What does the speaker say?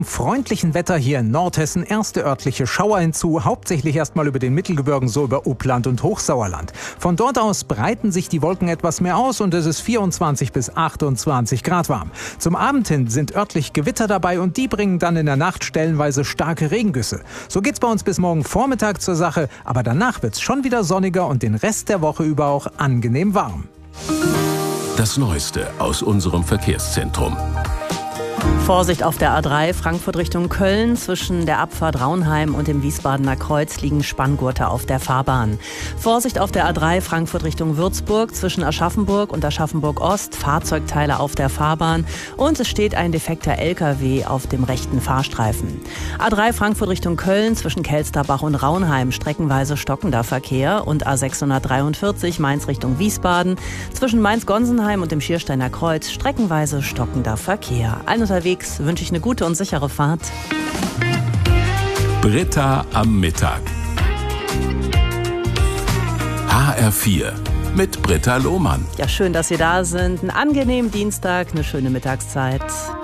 Freundlichen Wetter hier in Nordhessen erste örtliche Schauer hinzu, hauptsächlich erstmal über den Mittelgebirgen, so über Upland und Hochsauerland. Von dort aus breiten sich die Wolken etwas mehr aus und es ist 24 bis 28 Grad warm. Zum Abend hin sind örtlich Gewitter dabei und die bringen dann in der Nacht stellenweise starke Regengüsse. So geht's bei uns bis morgen Vormittag zur Sache, aber danach wird's schon wieder sonniger und den Rest der Woche über auch angenehm warm. Das Neueste aus unserem Verkehrszentrum. Vorsicht auf der A3 Frankfurt Richtung Köln. Zwischen der Abfahrt Raunheim und dem Wiesbadener Kreuz liegen Spanngurte auf der Fahrbahn. Vorsicht auf der A3 Frankfurt Richtung Würzburg. Zwischen Aschaffenburg und Aschaffenburg Ost Fahrzeugteile auf der Fahrbahn. Und es steht ein defekter LKW auf dem rechten Fahrstreifen. A3 Frankfurt Richtung Köln. Zwischen Kelsterbach und Raunheim streckenweise stockender Verkehr. Und A643 Mainz Richtung Wiesbaden. Zwischen Mainz-Gonsenheim und dem Schiersteiner Kreuz streckenweise stockender Verkehr. Unterwegs wünsche ich eine gute und sichere Fahrt. Britta am Mittag. HR4 mit Britta Lohmann. Ja, schön, dass Sie da sind. Einen angenehmen Dienstag, eine schöne Mittagszeit.